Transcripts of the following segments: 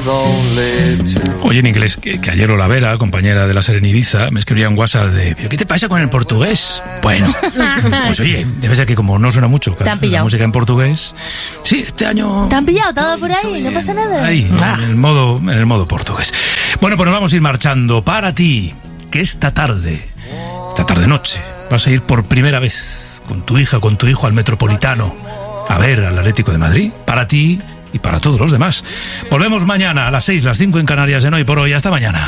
Oye, en inglés, que ayer Olavera, compañera de la SER en Ibiza, me escribía en WhatsApp de ¿pero qué te pasa con el portugués? Bueno, pues oye, debe ser que como no suena mucho la música en portugués. Sí, este año... ¿Te han pillado todo por ahí? ¿No pasa nada? Ahí, en el modo portugués. Bueno, pues nos vamos a ir marchando. Para ti, que esta tarde noche, vas a ir por primera vez con tu hija, con tu hijo al Metropolitano a ver al Atlético de Madrid. Para ti y para todos los demás. Volvemos mañana a las 6, las 5 en Canarias en Hoy por Hoy. Hasta mañana.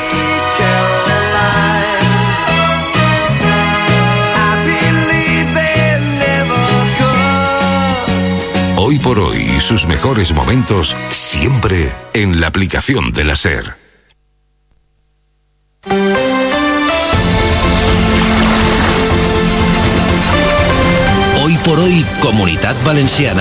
Hoy por Hoy y sus mejores momentos siempre en la aplicación de la SER. Hoy por Hoy, Comunitat Valenciana.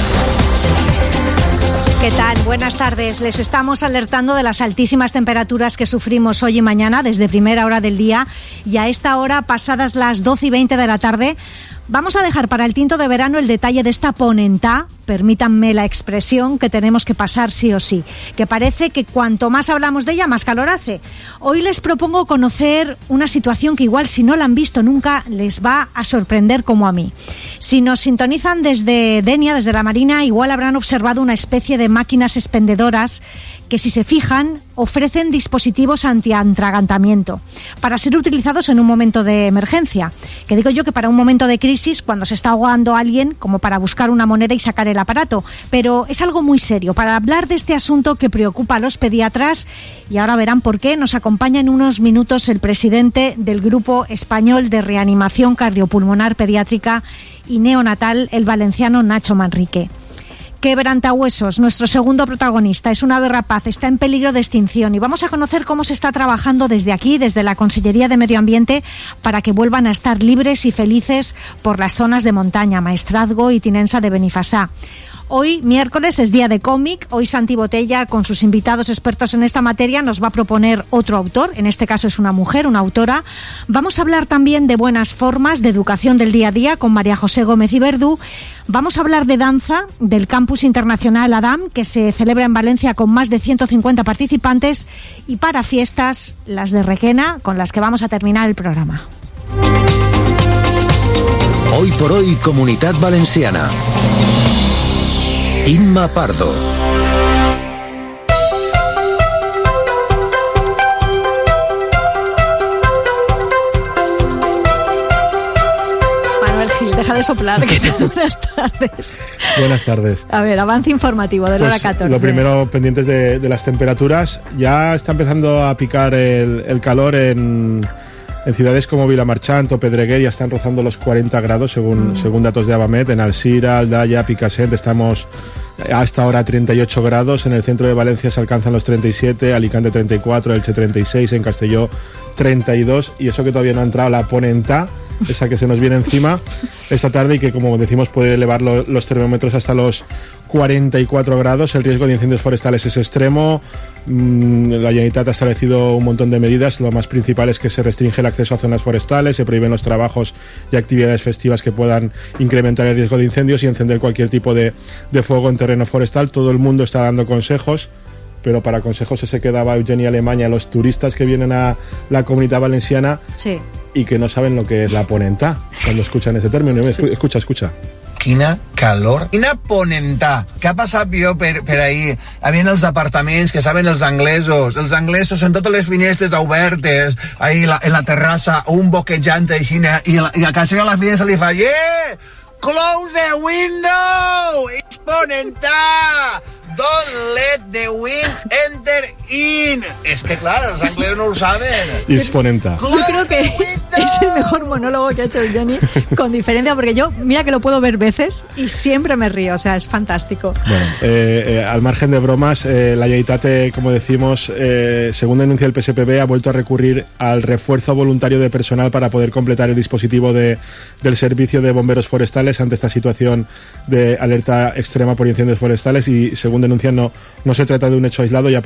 ¿Qué tal? Buenas tardes. Les estamos alertando de las altísimas temperaturas que sufrimos hoy y mañana desde primera hora del día, y a esta hora, pasadas las 12:20 de la tarde, vamos a dejar para el tinto de verano el detalle de esta ponentá, permítanme la expresión, que tenemos que pasar sí o sí, que parece que cuanto más hablamos de ella, más calor hace. Hoy les propongo conocer una situación que igual, si no la han visto nunca, les va a sorprender como a mí. Si nos sintonizan desde Denia, desde la Marina, igual habrán observado una especie de máquinas expendedoras que, si se fijan, ofrecen dispositivos antiatragantamiento para ser utilizados en un momento de emergencia. Que digo yo que para un momento de crisis, cuando se está ahogando alguien, como para buscar una moneda y sacar el aparato. Pero es algo muy serio. Para hablar de este asunto que preocupa a los pediatras, y ahora verán por qué, nos acompaña en unos minutos el presidente del Grupo Español de Reanimación Cardiopulmonar Pediátrica y Neonatal, el valenciano Nacho Manrique. Quebrantahuesos, nuestro segundo protagonista, es un ave rapaz, está en peligro de extinción, y vamos a conocer cómo se está trabajando desde aquí, desde la Consellería de Medio Ambiente, para que vuelvan a estar libres y felices por las zonas de montaña, Maestrazgo y Tinensa de Benifassá. Hoy, miércoles, es día de cómic. Hoy Santi Botella, con sus invitados expertos en esta materia, nos va a proponer otro autor. En este caso es una mujer, una autora. Vamos a hablar también de buenas formas, de educación del día a día, con María José Gómez y Verdú. Vamos a hablar de danza, del Campus Internacional Adam, que se celebra en Valencia con más de 150 participantes. Y para fiestas, las de Requena, con las que vamos a terminar el programa. Hoy por Hoy, Comunitat Valenciana. Inma Pardo. Manuel Gil, deja de soplar. ¿Qué tal? Buenas tardes. Buenas tardes. A ver, avance informativo de la hora 14. Lo primero, pendientes de las temperaturas. Ya está empezando a picar el calor en ciudades como Vilamarchant o Pedreguer. Ya están rozando los 40 grados según datos de Abamet. En Alzira, Aldaya, Picassent estamos hasta ahora 38 grados. En el centro de Valencia se alcanzan los 37, Alicante 34, Elche 36, en Castelló 32. Y eso que todavía no ha entrado la ponentá, esa que se nos viene encima esta tarde, y que, como decimos, puede elevar los termómetros hasta los 44 grados. El riesgo de incendios forestales es extremo. La Generalitat ha establecido un montón de medidas. Lo más principal es que se restringe el acceso a zonas forestales, se prohíben los trabajos y actividades festivas que puedan incrementar el riesgo de incendios y encender cualquier tipo de fuego en terreno forestal. Todo el mundo está dando consejos, pero para consejos se quedaba Eugenia Alemania, los turistas que vienen a la Comunitat Valenciana, sí, y que no saben lo que es la ponentá cuando escuchan ese término. Sí. Escucha. Quina calor, quina ponentà. Què ha passat jo per ahir? Havien els apartaments que saben els anglesos en totes les finestres obertes, ahí en la terrassa, un boquejant així, i a casa a la finestra li fa yeah! Close the window! It's ponentà! Don't let the wind enter in. Es que claro, los angleses no lo saben. It's ponentà. Yo creo que es el mejor monólogo que ha hecho Jenny, con diferencia, porque yo, mira que lo puedo ver veces y siempre me río, o sea, es fantástico. Bueno, al margen de bromas, la Generalitat, como decimos, según denuncia el PSPB, ha vuelto a recurrir al refuerzo voluntario de personal para poder completar el dispositivo del servicio de bomberos forestales ante esta situación de alerta extrema por incendios forestales. Y según denuncian, no se trata de un hecho aislado. Ya pasó en el mes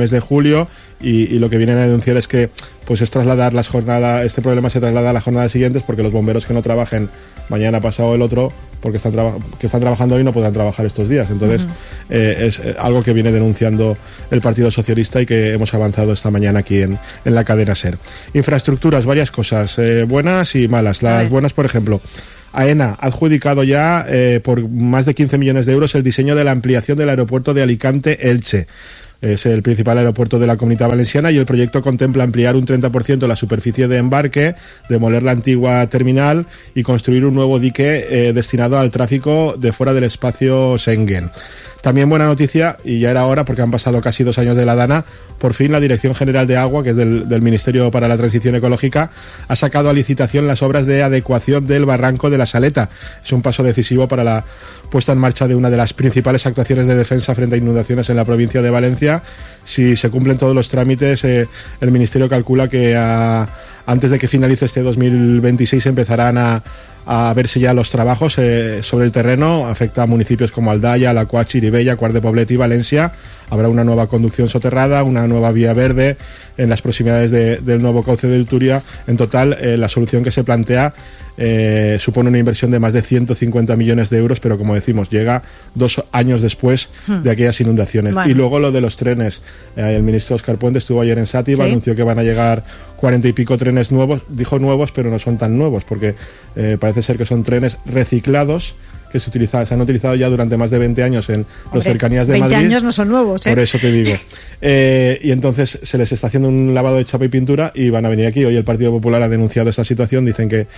mes de julio, y lo que vienen a denunciar es que pues es trasladar este problema se traslada a las jornadas siguientes, porque los bomberos que no trabajen mañana, pasado, el otro, porque están trabajando hoy, no podrán trabajar estos días. Entonces es algo que viene denunciando el Partido Socialista y que hemos avanzado esta mañana aquí en la cadena SER. Infraestructuras, varias cosas, buenas y malas. Las buenas, por ejemplo, AENA ha adjudicado ya por más de 15 millones de euros el diseño de la ampliación del aeropuerto de Alicante-Elche. Es el principal aeropuerto de la Comunidad Valenciana, y el proyecto contempla ampliar un 30% la superficie de embarque, demoler la antigua terminal y construir un nuevo dique destinado al tráfico de fuera del espacio Schengen. También buena noticia, y ya era hora porque han pasado casi 2 años de la DANA, por fin la Dirección General de Agua, que es del Ministerio para la Transición Ecológica, ha sacado a licitación las obras de adecuación del barranco de la Saleta. Es un paso decisivo para la puesta en marcha de una de las principales actuaciones de defensa frente a inundaciones en la provincia de Valencia. Si se cumplen todos los trámites, el Ministerio calcula que antes de que finalice este 2026 empezarán a verse ya los trabajos sobre el terreno. Afecta a municipios como Aldaya, Alaquàs, Chirivella, Quart de Poblet y Valencia. Habrá una nueva conducción soterrada, una nueva vía verde en las proximidades del nuevo cauce del Turia. En total, la solución que se plantea supone una inversión de más de 150 millones de euros, pero como decimos, llega 2 años después de aquellas inundaciones. Bueno. Y luego lo de los trenes. El ministro Óscar Puente estuvo ayer en Sátiva, anunció que van a llegar 40 y pico trenes nuevos. Dijo nuevos, pero no son tan nuevos, porque parece ser que son trenes reciclados que se han utilizado ya durante más de 20 años en las cercanías de 20 Madrid. 20 años no son nuevos, ¿eh? Por eso te digo. Y entonces se les está haciendo un lavado de chapa y pintura y van a venir aquí. Hoy el Partido Popular ha denunciado esta situación. Dicen que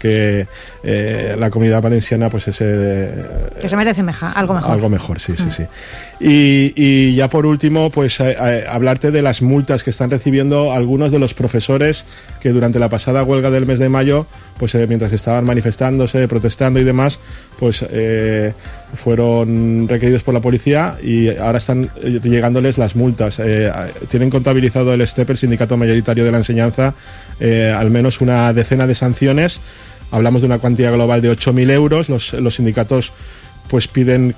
la Comunidad Valenciana pues es que se merece algo mejor. Algo mejor, sí. Y ya por último, pues hablarte de las multas que están recibiendo algunos de los profesores que durante la pasada huelga del mes de mayo, pues mientras estaban manifestándose, protestando y demás, pues fueron requeridos por la policía, y ahora están llegándoles las multas. Tienen contabilizado el STEP, el Sindicato Mayoritario de la Enseñanza, al menos una decena de sanciones. Hablamos de una cuantía global de 8.000 euros. Los sindicatos pues piden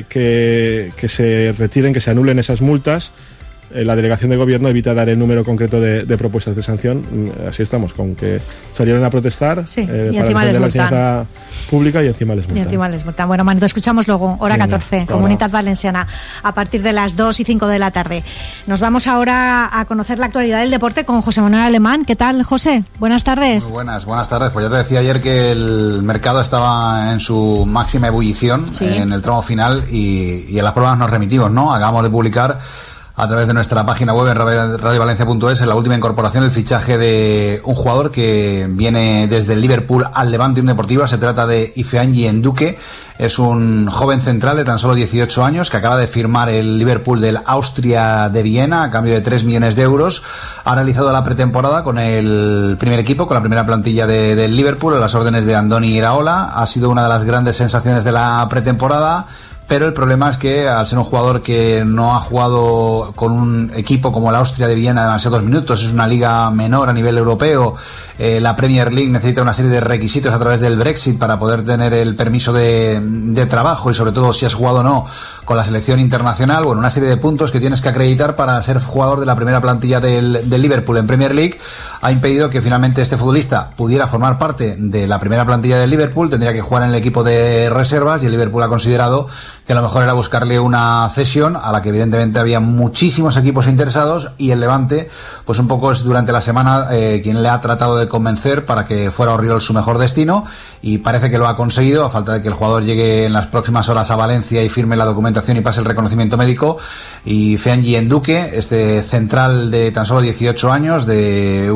que se retiren, que se anulen esas multas. La delegación de gobierno evita dar el número concreto de propuestas de sanción. Así estamos, con que salieron a protestar y para encima defender la enseñanza pública, y encima les multan. Bueno, Manu, te escuchamos luego, hora 14, Comunitat Valenciana, a partir de las 2 y 5 de la tarde. Nos vamos ahora a conocer la actualidad del deporte con José Manuel Alemán. ¿Qué tal, José? Buenas tardes. Muy buenas tardes. Pues ya te decía ayer que el mercado estaba en su máxima ebullición en el tramo final, y en las pruebas nos remitimos, ¿no? Acabamos de publicar a través de nuestra página web en radiovalencia.es, en la última incorporación, el fichaje de un jugador que viene desde el Liverpool al Levante Unión Deportiva. Se trata de Ifeanyi Enduque. Es un joven central de tan solo 18 años que acaba de firmar el Liverpool del Austria de Viena a cambio de 3 millones de euros. Ha realizado la pretemporada con el primer equipo, con la primera plantilla del Liverpool, a las órdenes de Andoni Iraola. Ha sido una de las grandes sensaciones de la pretemporada. Pero el problema es que, al ser un jugador que no ha jugado con un equipo como el Austria de Viena demasiados minutos, es una liga menor a nivel europeo, la Premier League necesita una serie de requisitos a través del Brexit para poder tener el permiso de trabajo, y sobre todo si has jugado o no con la selección internacional, bueno, una serie de puntos que tienes que acreditar para ser jugador de la primera plantilla del Liverpool en Premier League, ha impedido que finalmente este futbolista pudiera formar parte de la primera plantilla del Liverpool. Tendría que jugar en el equipo de reservas, y el Liverpool ha considerado que lo mejor era buscarle una cesión, a la que evidentemente había muchísimos equipos interesados, y el Levante pues un poco es durante la semana quien le ha tratado de convencer para que fuera Orriol su mejor destino, y parece que lo ha conseguido, a falta de que el jugador llegue en las próximas horas a Valencia y firme la documentación y pase el reconocimiento médico. Y Ifeanyi Enduque, este central de tan solo 18 años, de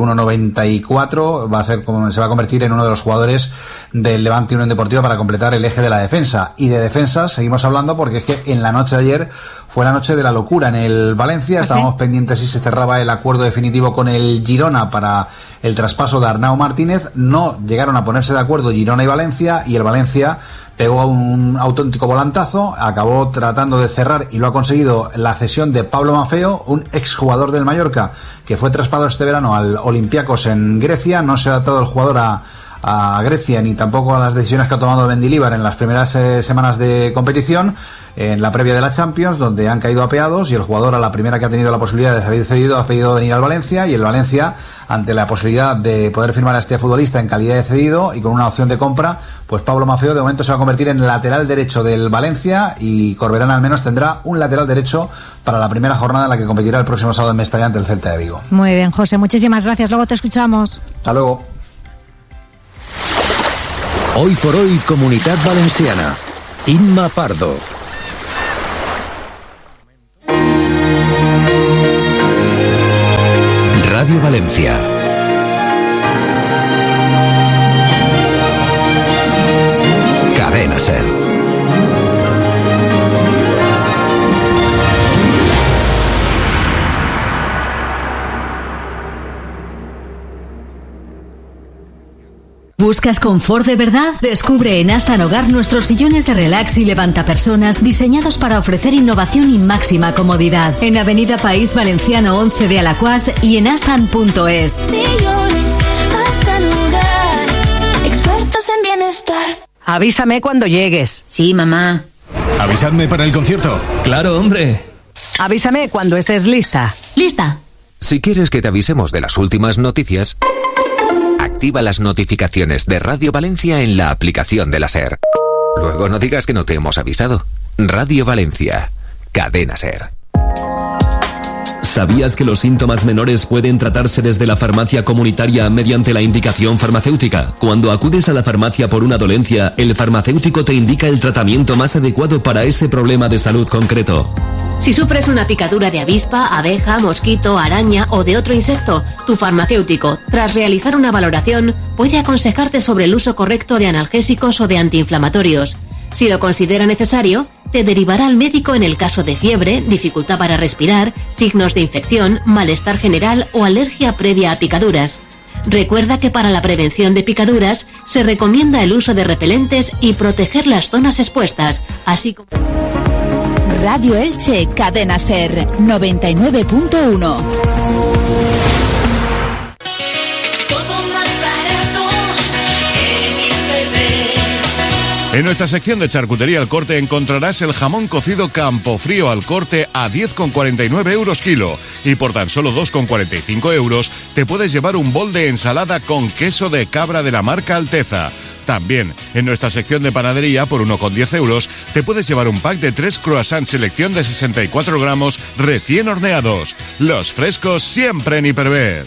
1,94, se va a convertir en uno de los jugadores del Levante Unión Deportiva para completar el eje de la defensa. Y de defensas seguimos hablando, porque es que en la noche de ayer fue la noche de la locura en el Valencia. Estábamos pendientes si se cerraba el acuerdo definitivo con el Girona para el traspaso de Arnau Martínez. No llegaron a ponerse de acuerdo Girona y Valencia, y el Valencia pegó un auténtico volantazo, acabó tratando de cerrar, y lo ha conseguido, la cesión de Pablo Maffeo, un exjugador del Mallorca que fue traspasado este verano al Olympiacos en Grecia. No se ha adaptado el jugador a a Grecia ni tampoco a las decisiones que ha tomado Mendilibar en las primeras semanas de competición, en la previa de la Champions, donde han caído apeados y el jugador, a la primera que ha tenido la posibilidad de salir cedido, ha pedido venir al Valencia, y el Valencia, ante la posibilidad de poder firmar a este futbolista en calidad de cedido y con una opción de compra, pues Pablo Maffeo de momento se va a convertir en lateral derecho del Valencia, y Corberán al menos tendrá un lateral derecho para la primera jornada en la que competirá el próximo sábado en Mestalla ante el Celta de Vigo. Muy bien, José, muchísimas gracias. Luego te escuchamos. Hasta luego. Hoy por hoy, Comunidad Valenciana. Inma Pardo. Radio Valencia. Cadena SER. ¿Buscas confort de verdad? Descubre en Astan Hogar nuestros sillones de relax y levantapersonas diseñados para ofrecer innovación y máxima comodidad. En Avenida País Valenciano 11 de Alacuás y en astan.es. Sillones Astan Hogar, expertos en bienestar. Avísame cuando llegues. Sí, mamá. ¿Avisadme para el concierto? Claro, hombre. Avísame cuando estés lista. ¿Lista? Si quieres que te avisemos de las últimas noticias, activa las notificaciones de Radio Valencia en la aplicación de la SER. Luego no digas que no te hemos avisado. Radio Valencia, Cadena SER. ¿Sabías que los síntomas menores pueden tratarse desde la farmacia comunitaria mediante la indicación farmacéutica? Cuando acudes a la farmacia por una dolencia, el farmacéutico te indica el tratamiento más adecuado para ese problema de salud concreto. Si sufres una picadura de avispa, abeja, mosquito, araña o de otro insecto, tu farmacéutico, tras realizar una valoración, puede aconsejarte sobre el uso correcto de analgésicos o de antiinflamatorios. Si lo considera necesario, te derivará al médico en el caso de fiebre, dificultad para respirar, signos de infección, malestar general o alergia previa a picaduras. Recuerda que para la prevención de picaduras se recomienda el uso de repelentes y proteger las zonas expuestas, así como... Radio Elche, Cadena SER 99.1. En nuestra sección de charcutería al corte encontrarás el jamón cocido Campofrío al corte a 10,49 euros kilo. Y por tan solo 2,45 euros te puedes llevar un bol de ensalada con queso de cabra de la marca Alteza. También, en nuestra sección de panadería, por 1,10 euros, te puedes llevar un pack de 3 croissants selección de 64 gramos recién horneados. Los frescos siempre en Hiperver.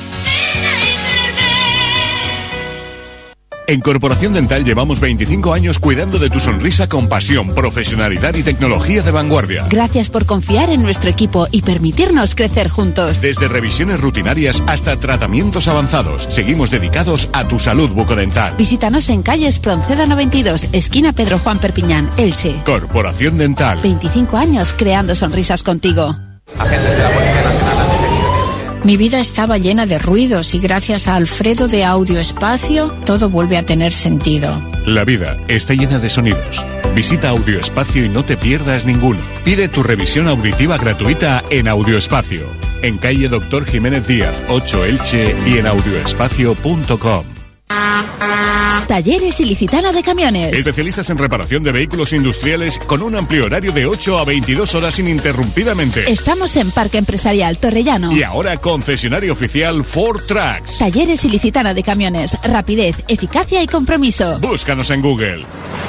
En Corporación Dental llevamos 25 años cuidando de tu sonrisa con pasión, profesionalidad y tecnología de vanguardia. Gracias por confiar en nuestro equipo y permitirnos crecer juntos. Desde revisiones rutinarias hasta tratamientos avanzados, seguimos dedicados a tu salud bucodental. Visítanos en calle Espronceda 92, esquina Pedro Juan Perpiñán, Elche. Corporación Dental. 25 años creando sonrisas contigo. Agentes de la Policía Nacional han detenido en Elche. Mi vida estaba llena de ruidos y gracias a Alfredo de Audio Espacio todo vuelve a tener sentido. La vida está llena de sonidos. Visita Audio Espacio y no te pierdas ninguno. Pide tu revisión auditiva gratuita en Audio Espacio. En calle Doctor Jiménez Díaz, 8 Elche y en audioespacio.com. Talleres Ilicitana de Camiones. Especialistas en reparación de vehículos industriales con un amplio horario de 8 a 22 horas ininterrumpidamente. Estamos en Parque Empresarial Torrellano. Y ahora concesionario oficial Ford Trucks. Talleres Ilicitana de Camiones. Rapidez, eficacia y compromiso. Búscanos en Google.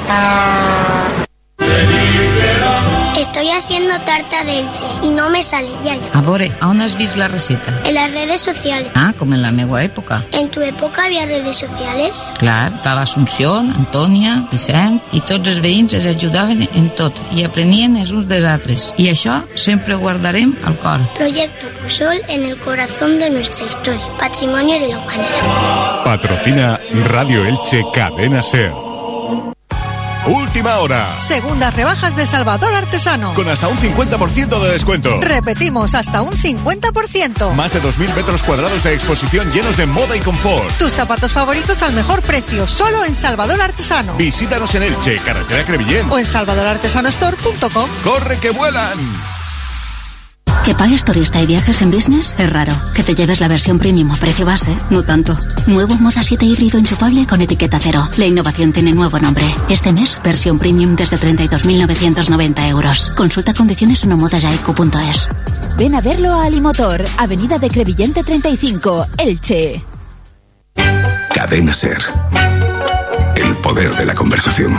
Estoy haciendo tarta de Elche y no me sale, Yaya. A veure, on has vist la recepta? En las redes sociales. Ah, com en la meva època. ¿En tu época había redes sociales? Clar, estava Assumpció, Antònia, Vicent i tots els veïns es ajudaven en tot i aprenien els uns dels altres. I això sempre ho guardarem al cor. Proyecto Pusol en el corazón de nuestra historia. Patrimonio de la humanidad. Patrocina Radio Elche Cadena SER. Última hora. Segundas rebajas de Salvador Artesano. Con hasta un 50% de descuento. Repetimos, hasta un 50%. Más de 2.000 metros cuadrados de exposición llenos de moda y confort. Tus zapatos favoritos al mejor precio, solo en Salvador Artesano. Visítanos en Elche, carretera Crevillent. O en salvadorartesanostore.com. ¡Corre que vuelan! Que pagues turista y viajes en business es raro. Que te lleves la versión premium a precio base, no tanto. Nuevo Moda 7 híbrido enchufable con etiqueta cero. La innovación tiene nuevo nombre. Este mes, versión premium desde 32.990 euros. Consulta condiciones en omodajaico.es. Ven a verlo a Alimotor, Avenida de Crevillente 35, Elche. Cadena SER. El poder de la conversación.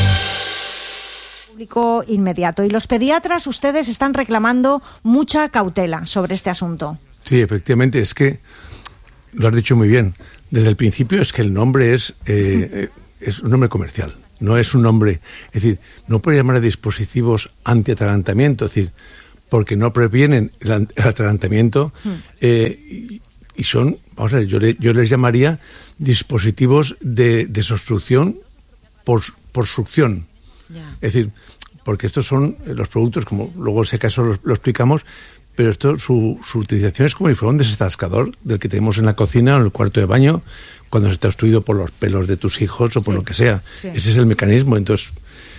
Público inmediato. Y los pediatras, ustedes están reclamando mucha cautela sobre este asunto. Sí, efectivamente, es que lo has dicho muy bien. Desde el principio es que el nombre es un nombre comercial, no es un nombre. Es decir, no puede llamar a dispositivos antiatragantamiento, es decir, porque no previenen el atragantamiento y son, vamos a ver, yo les llamaría dispositivos de desobstrucción por succión. Es decir, porque estos son los productos, como luego si acaso lo explicamos, pero esto su utilización es como si fuera un desatascador del que tenemos en la cocina o en el cuarto de baño cuando se está obstruido por los pelos de tus hijos o por lo que sea. Sí. Ese es el mecanismo, entonces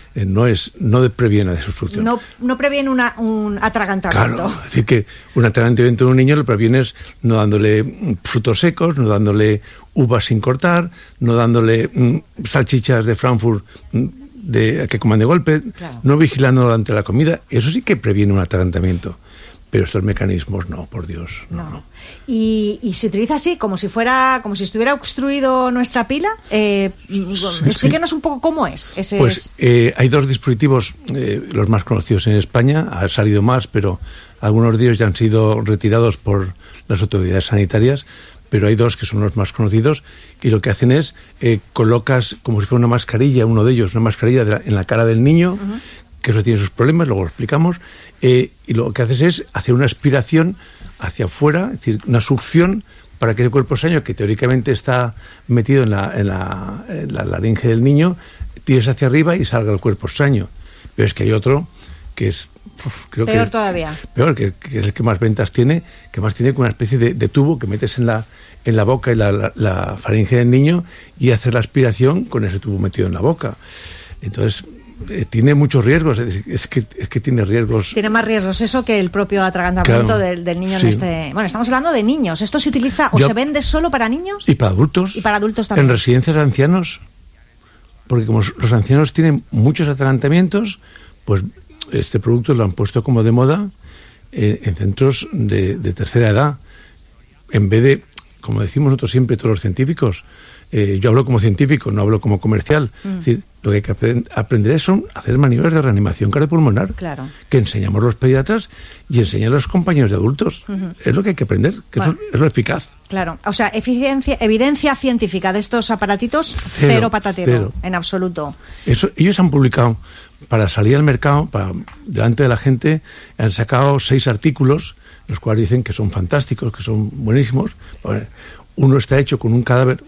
no previene la desobstrucción. No previene un atragantamiento. Claro, es decir que un atragantamiento de un niño lo previenes no dándole frutos secos, no dándole uvas sin cortar, no dándole salchichas de Frankfurt que coman de golpe, claro, no vigilándolo durante la comida. Eso sí que previene un atragantamiento. Pero estos mecanismos no, por Dios. No. Y se utiliza así, como si estuviera obstruido nuestra pila. Explíquenos un poco cómo es. Hay dos dispositivos, los más conocidos en España. Ha salido más, pero algunos de ellos ya han sido retirados por las autoridades sanitarias. Pero hay dos que son los más conocidos y lo que hacen es colocas como si fuera una mascarilla, uno de ellos, una mascarilla en la cara del niño, que eso tiene sus problemas, luego lo explicamos, y lo que haces es hacer una aspiración hacia afuera, es decir, una succión para que el cuerpo extraño, que teóricamente está metido en la laringe del niño, tires hacia arriba y salga el cuerpo extraño. Pero es que hay otro que es... creo peor todavía. Peor, que es el que más ventas tiene, que más tiene como una especie de tubo que metes en la boca y la faringe del niño y haces la aspiración con ese tubo metido en la boca. Entonces, tiene muchos riesgos, es que tiene riesgos. Tiene más riesgos eso que el propio atragantamiento del niño sí. en este... Bueno, estamos hablando de niños. ¿Esto se utiliza se vende solo para niños? Y para adultos. Y para adultos también. En residencias de ancianos, porque como los ancianos tienen muchos atragantamientos, pues este producto lo han puesto como de moda en centros de tercera edad. En vez de, como decimos nosotros siempre, todos los científicos, yo hablo como científico, no hablo como comercial. Es decir, lo que hay que aprender es hacer maniobras de reanimación cardiopulmonar, claro, que enseñamos los pediatras y enseñan a los compañeros de adultos. Es lo que hay que aprender, que eso es lo eficaz. Claro, o sea, evidencia científica de estos aparatitos, cero patatero, en absoluto. Ellos han publicado, para salir al mercado, delante de la gente, han sacado 6 artículos, los cuales dicen que son fantásticos, que son buenísimos. Uno está hecho con un cadáver,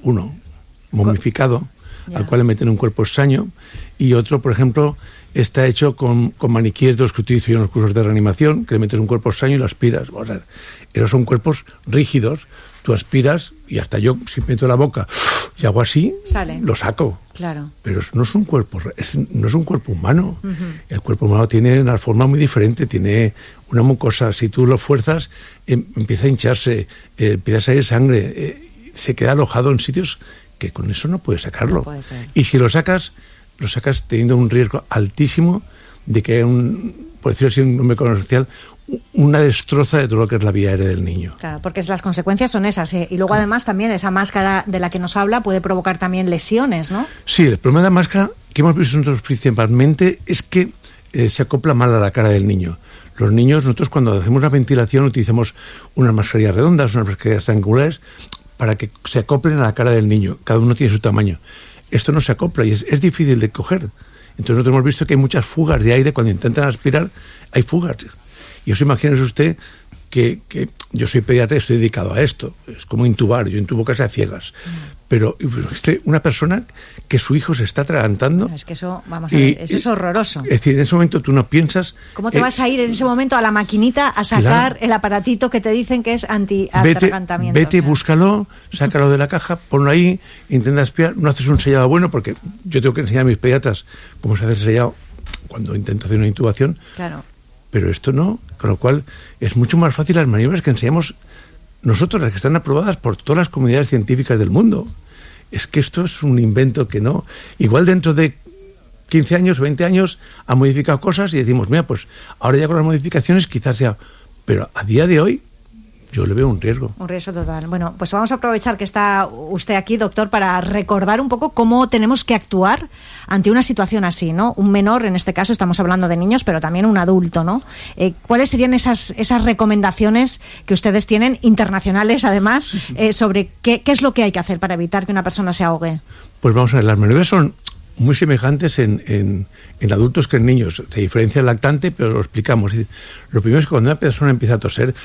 momificado, al cual le meten un cuerpo extraño, y otro, por ejemplo, está hecho con maniquíes de los que utilizo yo en los cursos de reanimación, que le metes un cuerpo extraño y lo aspiras. O sea, esos son cuerpos rígidos, tú aspiras y hasta yo, si meto la boca y hago así, sale, lo saco. Claro. Pero eso no es un cuerpo, no es un cuerpo humano. El cuerpo humano tiene una forma muy diferente, tiene una mucosa. Si tú lo fuerzas, empieza a hincharse, empieza a salir sangre, se queda alojado en sitios que con eso no puedes sacarlo. No puede ser. Y si lo sacas teniendo un riesgo altísimo de que haya por decirlo así, un nombre comercial, una destroza de todo lo que es la vía aérea del niño. Claro, porque las consecuencias son esas. Y luego además también esa máscara de la que nos habla puede provocar también lesiones, ¿no? Sí, el problema de la máscara que hemos visto nosotros principalmente es que se acopla mal a la cara del niño. Los niños, nosotros cuando hacemos la ventilación utilizamos unas mascarillas redondas, unas mascarillas triangulares, para que se acoplen a la cara del niño. Cada uno tiene su tamaño. Esto no se acopla y es difícil de coger. Entonces nosotros hemos visto que hay muchas fugas de aire. Cuando intentan aspirar, hay fugas. Y eso imagínese usted que yo soy pediatra y estoy dedicado a esto. Es como intubar, yo intubo casi a ciegas. Pero una persona que su hijo se está atragantando... Es que eso, vamos a ver, eso es horroroso. Es decir, en ese momento tú no piensas... ¿Cómo te vas a ir en ese momento a la maquinita a sacar el aparatito que te dicen que es anti-atragantamiento? Vete, búscalo, sácalo de la caja, ponlo ahí, intenta aspirar, no haces un sellado bueno, porque yo tengo que enseñar a mis pediatras cómo se hace el sellado cuando intento hacer una intubación. Claro. pero esto no, con lo cual es mucho más fácil las maniobras que enseñamos nosotros, las que están aprobadas por todas las comunidades científicas del mundo. Es que esto es un invento que no... Igual dentro de 15 años, 20 años, han modificado cosas y decimos, mira, pues ahora ya con las modificaciones quizás sea... Pero a día de hoy yo le veo un riesgo. Un riesgo total. Bueno, pues vamos a aprovechar que está usted aquí, doctor, para recordar un poco cómo tenemos que actuar ante una situación así, ¿no? Un menor, en este caso estamos hablando de niños, pero también un adulto, ¿no? ¿Cuáles serían esas recomendaciones que ustedes tienen, internacionales además, sobre qué es lo que hay que hacer para evitar que una persona se ahogue? Pues vamos a ver, las maniobras son muy semejantes en adultos que en niños. Se diferencia el lactante, pero lo explicamos. Lo primero es que cuando una persona empieza a toser,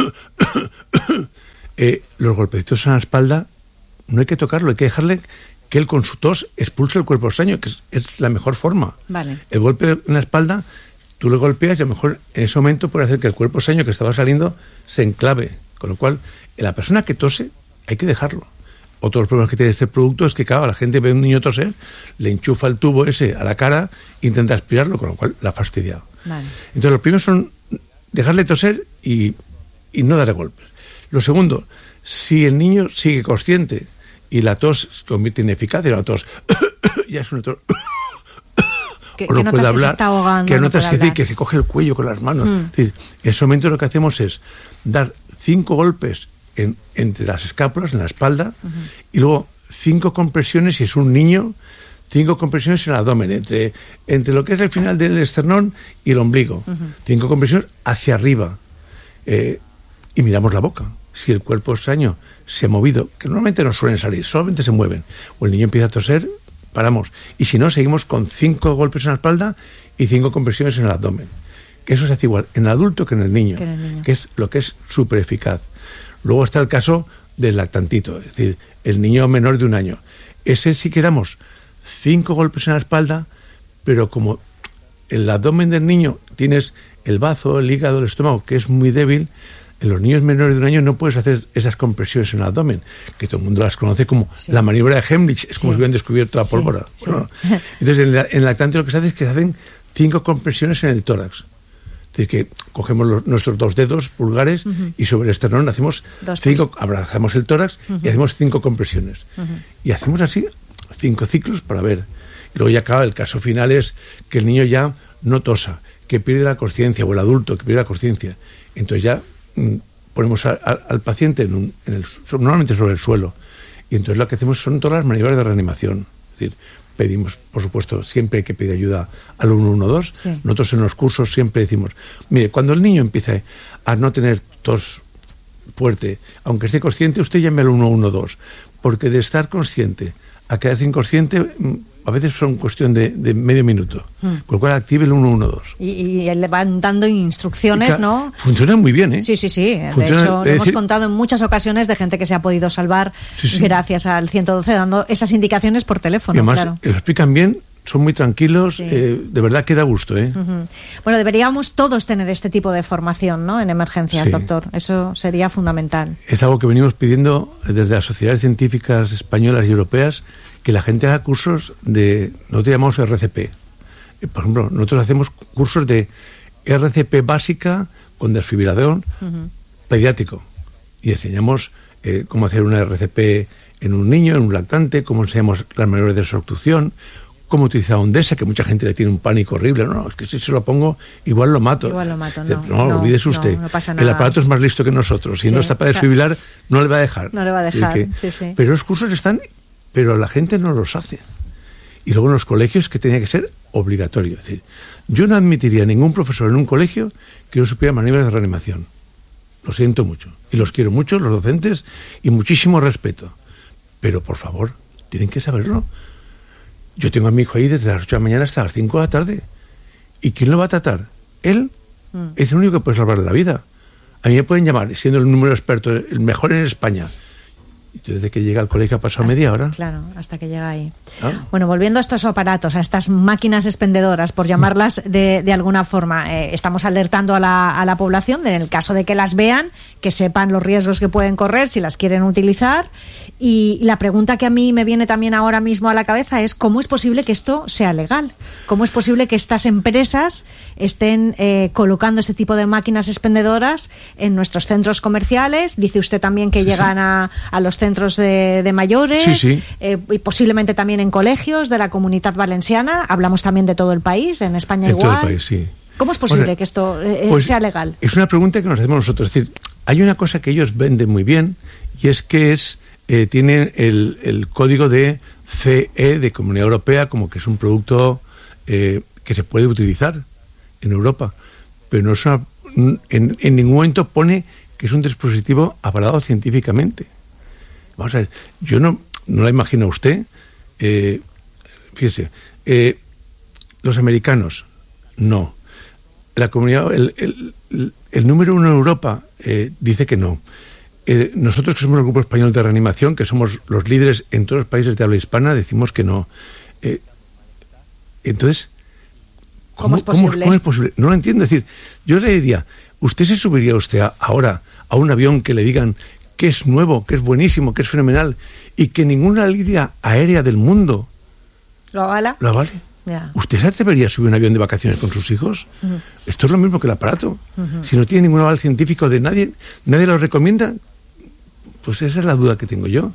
los golpecitos en la espalda no hay que tocarlo, hay que dejarle que él con su tos expulse el cuerpo extraño, que es la mejor forma. Vale. El golpe en la espalda, tú le golpeas y a lo mejor en ese momento puede hacer que el cuerpo extraño que estaba saliendo se enclave. Con lo cual, la persona que tose hay que dejarlo. Otro de los problemas que tiene este producto es que, claro, la gente ve a un niño toser, le enchufa el tubo ese a la cara, intenta aspirarlo, con lo cual la ha fastidiado. Vale. Entonces, lo primero son dejarle toser y no darle golpes. Lo segundo, si el niño sigue consciente y la tos se convierte en ineficaz, la tos ya es una tos... que o no notas puede hablar, que se está ahogando, que no puede hablar. que se coge el cuello con las manos. Es decir, en ese momento lo que hacemos es dar 5 golpes entre las escápulas, en la espalda, y luego 5 compresiones, si es un niño, 5 compresiones en el abdomen, entre lo que es el final del esternón y el ombligo. 5 compresiones hacia arriba. Y miramos la boca. Si el cuerpo extraño se ha movido, que normalmente no suelen salir, solamente se mueven, o el niño empieza a toser, paramos. Y si no, seguimos con 5 golpes en la espalda y 5 compresiones en el abdomen. Que eso se hace igual en el adulto que en el niño, que es lo que es súper eficaz. Luego está el caso del lactantito, es decir, el niño menor de 1 año. Ese sí que damos 5 golpes en la espalda, pero como el abdomen del niño tienes el bazo, el hígado, el estómago, que es muy débil, en los niños menores de 1 año no puedes hacer esas compresiones en el abdomen, que todo el mundo las conoce como la maniobra de Heimlich, es como si hubieran descubierto la pólvora. Bueno, entonces, en el lactante lo que se hace es que se hacen 5 compresiones en el tórax. Es decir, que cogemos nuestros 2 dedos pulgares y sobre el esternón hacemos 5, abrazamos el tórax y hacemos 5 compresiones. Y hacemos así 5 ciclos para ver. Y luego ya acaba, el caso final es que el niño ya no tosa, que pierde la consciencia, o el adulto que pierde la consciencia. Entonces ya ponemos al paciente normalmente sobre el suelo. Y entonces lo que hacemos son todas las maniobras de reanimación. Es decir, pedimos, por supuesto, siempre hay que pedir ayuda al 112. Sí. Nosotros en los cursos siempre decimos, mire, cuando el niño empiece a no tener tos fuerte, aunque esté consciente, usted llame al 112, porque de estar consciente a quedarse inconsciente a veces son cuestión de medio minuto, con lo cual active el 112. Y le van dando instrucciones, ¿no? Funciona muy bien, ¿eh? Sí. De hecho, lo hemos contado en muchas ocasiones de gente que se ha podido salvar gracias al 112, dando esas indicaciones por teléfono. Y además, claro. Lo explican bien, son muy tranquilos, de verdad que da gusto, ¿eh? Bueno, deberíamos todos tener este tipo de formación, ¿no? En emergencias, doctor. Eso sería fundamental. Es algo que venimos pidiendo desde las sociedades científicas españolas y europeas, que la gente haga cursos nosotros llamamos RCP. Por ejemplo, nosotros hacemos cursos de RCP básica con desfibrilador pediátrico. Y enseñamos cómo hacer una RCP en un niño, en un lactante, cómo enseñamos las maniobras de desobstrucción, cómo utilizar Ondesa, que mucha gente le tiene un pánico horrible. No, es que si se lo pongo, igual lo mato. No, olvídese usted. No pasa nada. El aparato es más listo que nosotros. Si no está para desfibrilar, no le va a dejar. No le va a dejar, Pero los cursos están, pero la gente no los hace. Y luego en los colegios, que tenía que ser obligatorio. Es decir, yo no admitiría a ningún profesor en un colegio que no supiera maniobras de reanimación. Lo siento mucho. Y los quiero mucho, los docentes, y muchísimo respeto. Pero, por favor, tienen que saberlo. Yo tengo a mi hijo ahí desde las 8 de la mañana hasta las 5 de la tarde. ¿Y quién lo va a tratar? Él es el único que puede salvarle la vida. A mí me pueden llamar, siendo el número experto, el mejor en España. Desde que llega al colegio ha pasado media hora. Claro, hasta que llega ahí. Bueno, volviendo a estos aparatos, a estas máquinas expendedoras, por llamarlas de alguna forma, estamos alertando a la población, en el caso de que las vean, que sepan los riesgos que pueden correr si las quieren utilizar. Y la pregunta que a mí me viene también ahora mismo a la cabeza es ¿cómo es posible que esto sea legal? ¿Cómo es posible que estas empresas estén colocando ese tipo de máquinas expendedoras en nuestros centros comerciales? Dice usted también que llegan a los centros de mayores, y posiblemente también en colegios de la Comunitat Valenciana. Hablamos también de todo el país, en España igual. En todo el país, sí. ¿Cómo es posible que esto sea legal? Es una pregunta que nos hacemos nosotros. Es decir, hay una cosa que ellos venden muy bien, y es que tienen el código de CE de Comunidad Europea, como que es un producto que se puede utilizar en Europa, pero no es en ningún momento pone que es un dispositivo avalado científicamente. Vamos a ver, yo no la imagino a usted. Fíjese, los americanos, no. La comunidad, el número 1 en Europa dice que no. Nosotros, que somos el Grupo Español de Reanimación, que somos los líderes en todos los países de habla hispana, decimos que no. Entonces, ¿Cómo es posible? ¿Cómo es posible? No lo entiendo. Es decir, yo le diría, ¿usted se subiría ahora a un avión que le digan que es nuevo, que es buenísimo, que es fenomenal, y que ninguna línea aérea del mundo lo avale? Yeah. ¿Usted se atrevería a subir un avión de vacaciones con sus hijos? Esto es lo mismo que el aparato. Si no tiene ningún aval científico de nadie lo recomienda, pues esa es la duda que tengo yo.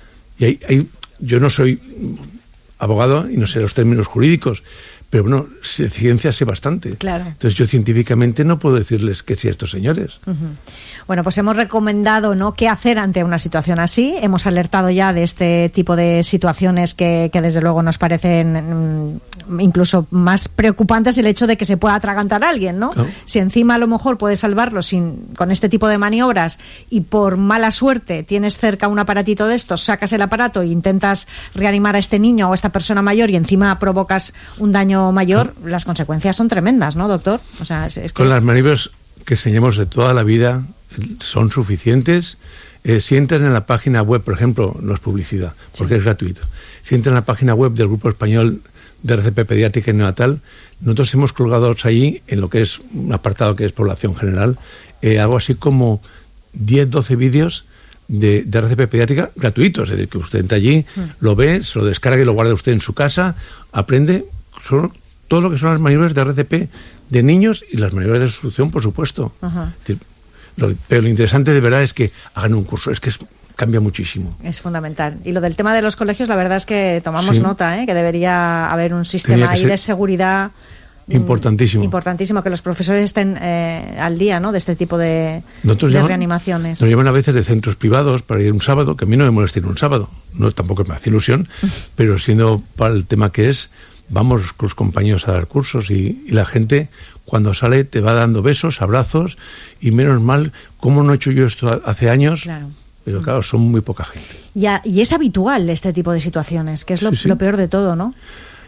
Y yo no soy abogado y no sé los términos jurídicos, pero bueno, de ciencia sé bastante. Claro. Entonces yo científicamente no puedo decirles que sí a estos señores. Bueno, pues hemos recomendado qué hacer ante una situación así. Hemos alertado ya de este tipo de situaciones que desde luego nos parecen incluso más preocupantes, el hecho de que se pueda atragantar a alguien, ¿no? Claro. Si encima a lo mejor puedes salvarlo con este tipo de maniobras y por mala suerte tienes cerca un aparatito de estos, sacas el aparato e intentas reanimar a este niño o a esta persona mayor y encima provocas un daño mayor, las consecuencias son tremendas, ¿no, doctor? O sea, es que... Con las maniobras que enseñamos de toda la vida son suficientes. Si entran en la página web, por ejemplo, no es publicidad, porque es gratuito. Si entran en la página web del Grupo Español de RCP Pediátrica y Neonatal, nosotros hemos colgado ahí, en lo que es un apartado que es población general, algo así como 10-12 vídeos de RCP Pediátrica gratuitos. Es decir, que usted entra allí, lo ve, se lo descarga y lo guarda usted en su casa, aprende todo lo que son las maniobras de RCP de niños y las maniobras de sustitución, por supuesto. Es decir, pero lo interesante de verdad es que hagan un curso, cambia muchísimo. Es fundamental. Y lo del tema de los colegios, la verdad es que tomamos nota, que debería haber un sistema ahí de seguridad importantísimo, que los profesores estén al día, ¿no?, de este tipo de reanimaciones. Nos llevan a veces de centros privados para ir un sábado, que a mí no me molesta ir un sábado, no tampoco me hace ilusión, pero siendo para el tema que es, vamos con los compañeros a dar cursos y la gente cuando sale te va dando besos, abrazos, y menos mal, ¿cómo no he hecho yo esto hace años? Claro. Pero claro, son muy poca gente. Y es habitual este tipo de situaciones, que es lo peor de todo, ¿no?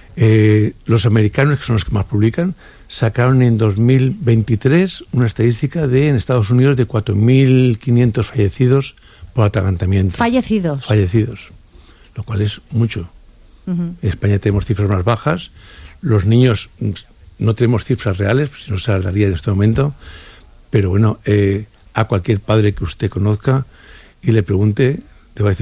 Los americanos, que son los que más publican, sacaron en 2023 una estadística en Estados Unidos de 4.500 fallecidos por atragantamiento. Fallecidos, lo cual es mucho. En España tenemos cifras más bajas. Los niños no tenemos cifras reales, si no se daría en este momento. Pero bueno, a cualquier padre que usted conozca y le pregunte, te va a decir,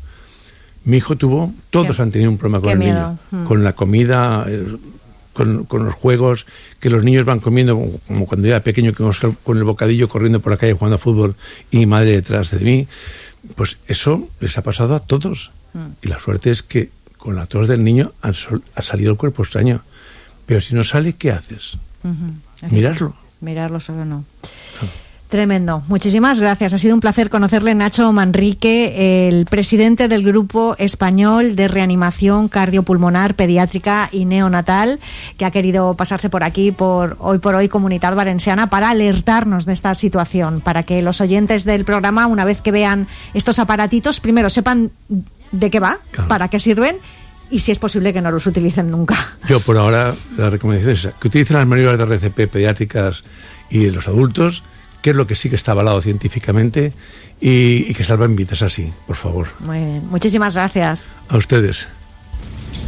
mi hijo todos han tenido un problema con el niño. Con la comida, con los juegos, que los niños van comiendo, como cuando yo era pequeño, que íbamos con el bocadillo corriendo por la calle jugando a fútbol y mi madre detrás de mí. Pues eso les ha pasado a todos. Y la suerte es que con la tos del niño ha salido el cuerpo extraño. Pero si no sale, ¿qué haces? Mirarlo. Mirarlo solo no. Tremendo. Muchísimas gracias. Ha sido un placer conocerle, Nacho Manrique, el presidente del Grupo Español de Reanimación Cardiopulmonar, Pediátrica y Neonatal, que ha querido pasarse por aquí, por hoy Comunitat Valenciana, para alertarnos de esta situación, para que los oyentes del programa, una vez que vean estos aparatitos, primero sepan de qué va, para qué sirven, y si es posible que no los utilicen nunca. Yo por ahora la recomendación es que utilicen las maniobras de RCP pediátricas y los adultos, qué es lo que sí que está avalado científicamente y que salvan vidas así, por favor. Muy bien. Muchísimas gracias. A ustedes.